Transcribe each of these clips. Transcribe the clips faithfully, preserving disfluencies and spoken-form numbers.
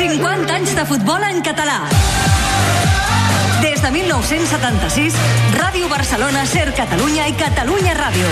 cinquanta anys de futbol en català. Des de mil nou-cents setanta-sis, Ràdio Barcelona, Ser Catalunya i Catalunya Ràdio.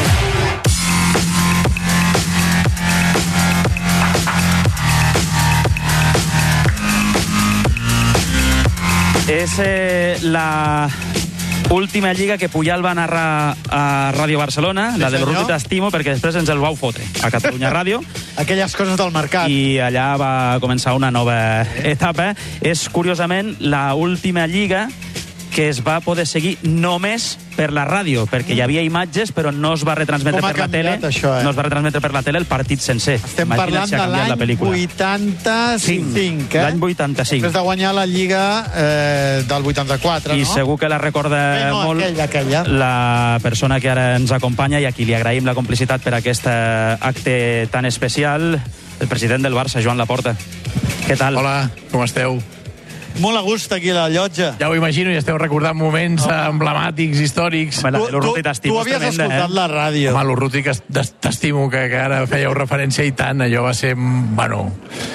És eh, la última lliga que Puyal va narrar a Ràdio Barcelona, sí, la del Ruti T'estimo, perquè després ens el vau fotre a Catalunya Ràdio. Aquelles coses del mercat. I allà va començar una nova etapa. És, curiosament, la última lliga que es va poder seguir només per la ràdio, perquè hi havia imatges, però no es va retransmetre per la tele. Això, eh? No es va retransmetre per la tele el partit sencer. Estem parlant de l'any vuitanta-cinc, eh? L'any vuitanta-cinc. Després de guanyar la Lliga eh, del vuitanta-quatre, I no? I segur que la recorda Bé, no, molt aquella, aquella. la persona que ara ens acompanya i a qui li agraïm la complicitat per aquest acte tan especial, el president del Barça, Joan Laporta. Què tal? Hola, com esteu? Molt a gust aquí a la llotja. Ja ho imagino, i esteu recordant moments no. emblemàtics, històrics. Home, tu, tu, tu havies tremenda, escoltat eh? la ràdio. Home, l'Urruti T'estimo, que, que ara fèieu referència, i tant, allò va ser, bueno,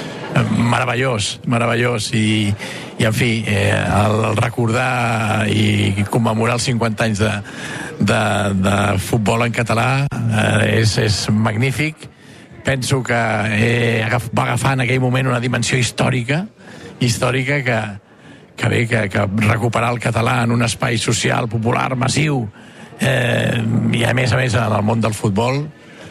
meravellós, meravellós, i, i en fi, eh, el, el recordar i commemorar els cinquanta anys de, de, de futbol en català eh, és, és magnífic. Penso que eh, va agafar en aquell moment una dimensió històrica, històrica que, que bé, que, que recuperar el català en un espai social, popular, massiu, eh, i a més a més en el món del futbol,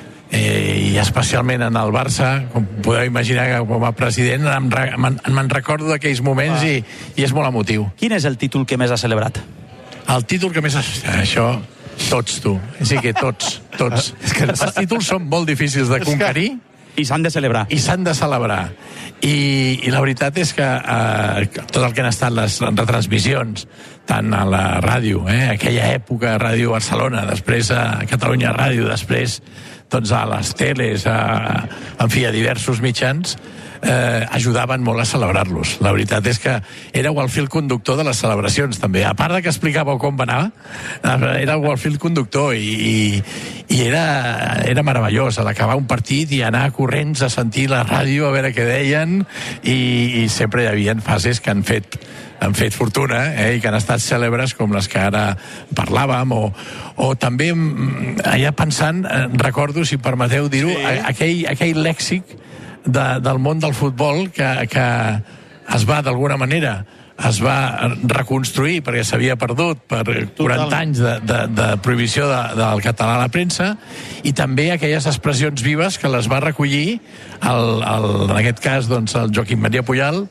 eh, i especialment en el Barça, com podeu imaginar que com a president me'n me recordo d'aquells moments ah. i, i és molt emotiu. Quin és el títol que més ha celebrat? El títol que més ha... Això... Tots, tu. Sí que tots, tots. És que els títols són molt difícils de conquerir. I s'han de celebrar. I s'han de celebrar. I, i la veritat és que eh, tot el que han estat les retransmissions, tant a la ràdio, eh, aquella època a Ràdio Barcelona, després a Catalunya Ràdio, després doncs, a les teles, a, en fi, a diversos mitjans, eh, ajudaven molt a celebrar-los. La veritat és que éreu el fil conductor de les celebracions, també. A part de que explicàveu com va anar, éreu el fil conductor i, i, i era, era meravellós. A l'acabar un partit i anar corrents a sentir la ràdio, a veure què deien, i, i sempre hi havia fases que han fet han fet fortuna, eh, i que han estat cèlebres com les que ara parlàvem, o, o també allà pensant, eh, recordo, si permeteu dir-ho, sí. aquell, aquell lèxic de, del món del futbol que, que es va, d'alguna manera, es va reconstruir perquè s'havia perdut per quaranta anys de, de, de prohibició de, del català a la premsa, i també aquelles expressions vives que les va recollir el, el, en aquest cas doncs, el Joaquim Maria Puyal,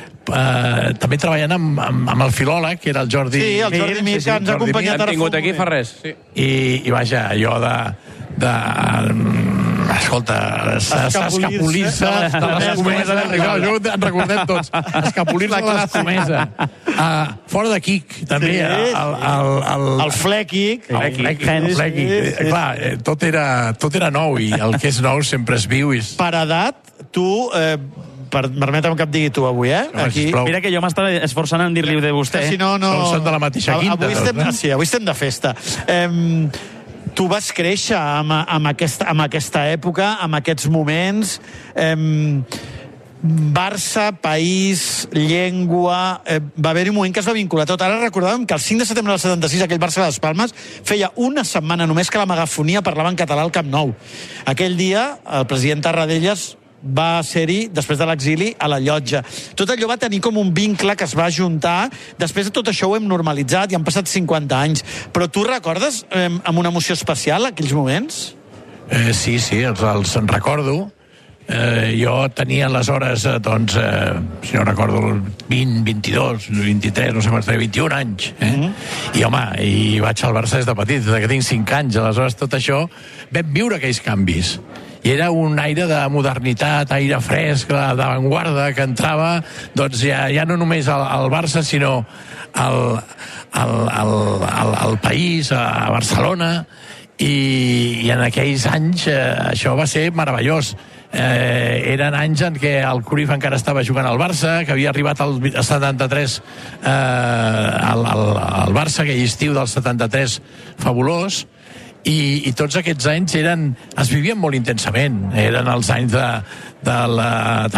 Uh, també treballant amb, amb, amb el filòleg, que era el Jordi sí, el Jordi Mir, que ens ha acompanyat ara tingut aquí fa res. Sí. I, i vaja, allò de, de um, escolta, escapolir-se de l'escomesa, en recordem tots, escapolir-se de l'escomesa, uh, fora de quic també, sí, el, el, el, el flequic, el flequic, el flequic. Sí, sí. Clar, tot era, tot era nou, i el que és nou sempre es viu. I... Per edat, tu... Eh, Per, permeta'm que em digui tu avui, eh? Aquí... Mira que jo m'estava esforçant en dir-li de vostè. Si no, no... Són de la mateixa quinta. Avui estem, no? Sí, avui estem de festa. Eh, tu vas créixer amb, amb, aquesta, amb aquesta època, amb aquests moments... Eh, Barça, país, llengua... Eh, va haver-hi un moment que es va vincular tot. Ara recordàvem que el cinc de setembre del setanta-sis aquell Barça de les Palmes feia una setmana només que la megafonia parlava en català al Camp Nou. Aquell dia el president Tarradellas va ser-hi, després de l'exili, a la llotja. Tot allò va tenir com un vincle que es va juntar. Després de tot això ho hem normalitzat i han passat cinquanta anys. Però tu recordes eh, amb una emoció especial aquells moments? Eh, sí, sí, els, els en recordo. Eh, jo tenia aleshores, eh, doncs, eh, si no recordo, vint, vint-i-dos, vint-i-tres, no sé quants, vint-i-un anys. Eh? Mm-hmm. I, home, i vaig al Barça des de petit, des que tinc cinc anys. Aleshores, tot això, vam viure aquells canvis. I era un aire de modernitat, aire fresc, d'avantguarda, que entrava, doncs, ja, ja no només al, al Barça, sinó al, al, al, al, al país, a Barcelona, i, i en aquells anys eh, això va ser meravellós. Eh, eren anys en què el Cruyff encara estava jugant al Barça, que havia arribat al setanta-tres eh, al, al, al Barça, aquell estiu del setanta-tres fabulós, i, i tots aquests anys eren, es vivien molt intensament. Eren els anys de, de la